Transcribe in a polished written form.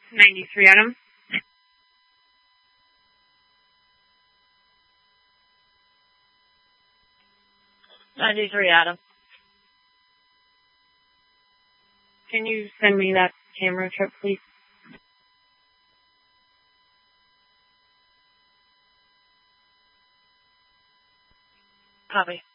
93 Adam. Adam. Can you send me that camera trip, please? Copy.